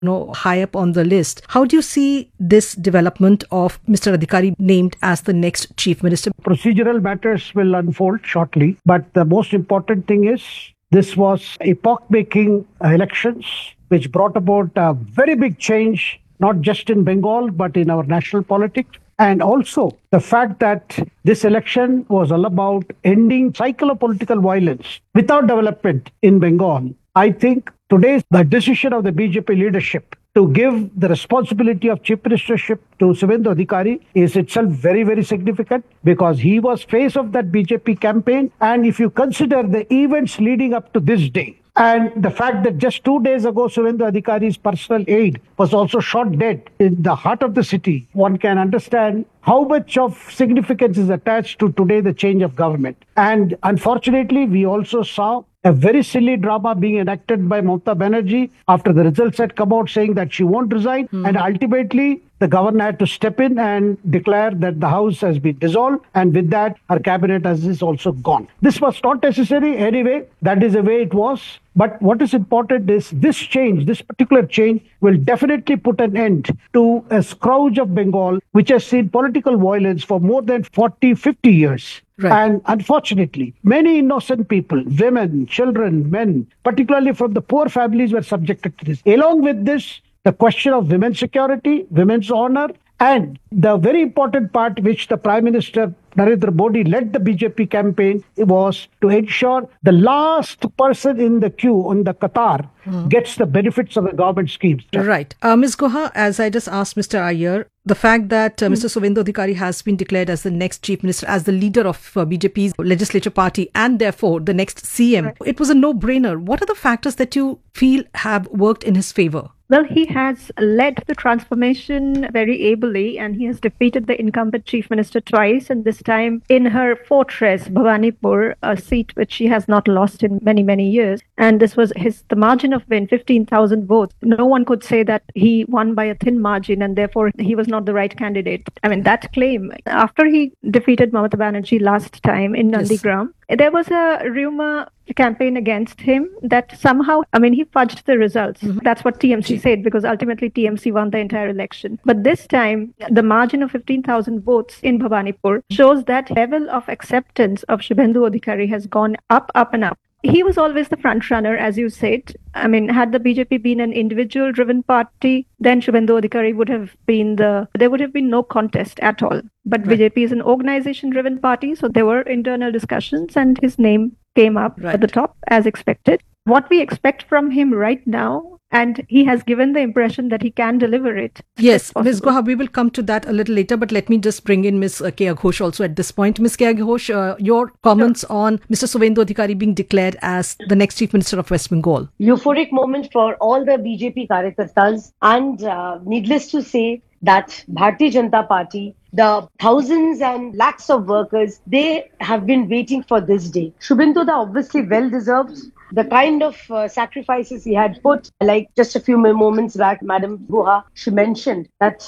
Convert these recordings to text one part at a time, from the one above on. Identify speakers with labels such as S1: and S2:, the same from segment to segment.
S1: high up on the list. How do you see this development of Mr. Adhikari named as the next Chief Minister?
S2: Procedural matters will unfold shortly, but the most important thing is this was epoch-making elections which brought about a very big change, not just in Bengal, but in our national politics. And also the fact that this election was all about ending cycle of political violence without development in Bengal. I think today's the decision of the BJP leadership to give the responsibility of chief ministership to Shubhendu Adhikari is itself very, very significant because he was face of that BJP campaign. And if you consider the events leading up to this day, and the fact that just 2 days ago, Shubhendu Adhikari's personal aide was also shot dead in the heart of the city, one can understand how much of significance is attached to today the change of government. And unfortunately, we also saw a very silly drama being enacted by Mamata Banerjee after the results had come out saying that she won't resign. And ultimately, the governor had to step in and declare that the house has been dissolved. And with that, her cabinet is also gone. This was not necessary anyway. That is the way it was. But what is important is this change, this particular change will definitely put an end to a scourge of Bengal, which has seen political violence for more than 40, 50 years. Right. And unfortunately, many innocent people, women, children, men, particularly from the poor families were subjected to this. Along with this, the question of women's security, women's honor, and the very important part which the Prime Minister Narendra Modi led the BJP campaign was to ensure the last person in the queue on the Qatar gets the benefits of the government schemes.
S1: Right. Ms. Guha, as I just asked Mr. Iyer, the fact that Mr. Shubhendu Adhikari has been declared as the next Chief Minister, as the leader of BJP's legislature party and therefore the next CM, right, it was a no-brainer. What are the factors that you feel have worked in his favor?
S3: Well, he has led the transformation very ably and he has defeated the incumbent chief minister twice, and this time in her fortress, Bhawanipur, a seat which she has not lost in many, many years. And this was the margin of win, 15,000 votes. No one could say that he won by a thin margin and therefore he was not the right candidate. I mean, that claim, after he defeated Mamata Banerjee last time in Nandigram, there was a rumor campaign against him that somehow, he fudged the results. That's what TMC said, because ultimately TMC won the entire election. But this time, the margin of 15,000 votes in Bhawanipur shows that level of acceptance of Shubhendu Adhikari has gone up, up and up. He was always the front runner, as you said. Had the BJP been an individual-driven party, then Shubhendu Adhikari would have been there would have been no contest at all. But right. BJP is an organization-driven party, so there were internal discussions and his name came up at the top as expected. What we expect from him right now, and he has given the impression that he can deliver it.
S1: Yes, Ms. Guha, we will come to that a little later, but let me just bring in Ms. Keya Ghosh also at this point. Ms. Keya Ghosh, your comments on Mr. Shubhendu Adhikari being declared as the next Chief Minister of West Bengal.
S4: Euphoric moment for all the BJP Karyakartas, and needless to say that Bharatiya Janata Party, the thousands and lakhs of workers, they have been waiting for this day. Shubhendu obviously well deserved. The kind of sacrifices he had put, like just a few moments back, Madam Guha, she mentioned that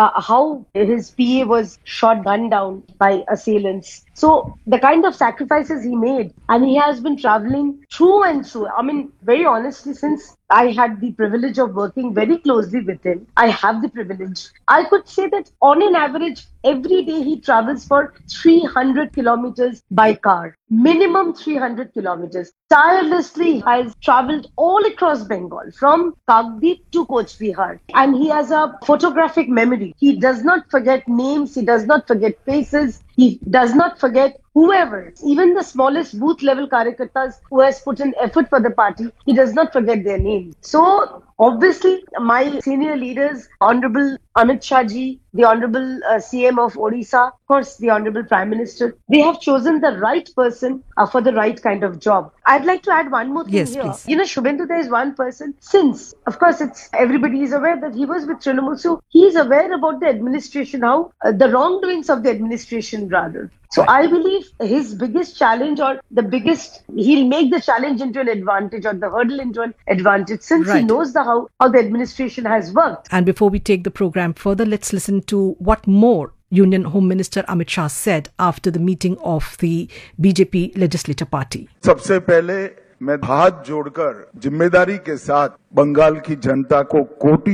S4: how his PA was gunned down by assailants. So the kind of sacrifices he made, and he has been traveling through and through. Very honestly, since I had the privilege of working very closely with him, I have the privilege. I could say that on an average, every day he travels for 300 kilometers by car. Minimum 300 kilometers. Tirelessly has traveled all across Bengal, from Kagdip to Coach Bihar. And he has a photographic memory. He does not forget names. He does not forget faces. He does not forget whoever, even the smallest booth level Karyakartas who has put in effort for the party, he does not forget their names. So obviously, my senior leaders, Honorable Amit Shah ji, the Honorable CM of Odisha, of course, the Honorable Prime Minister, they have chosen the right person for the right kind of job. I'd like to add one more thing here. Please. Shubhendu, there is one person, since, of course, everybody is aware that he was with Trinamool, so he is aware about the administration, how the wrongdoings of the administration rather. So I believe his biggest challenge, or he'll make the challenge into an advantage, or the hurdle into an advantage, since he knows how the administration has worked.
S1: And before we take the program further, let's listen to what more Union Home Minister Amit Shah said after the meeting of the BJP legislature party.
S5: सबसे पहले मैं हाथ जोड़कर जिम्मेदारी के साथ बंगाल की जनता को कोटि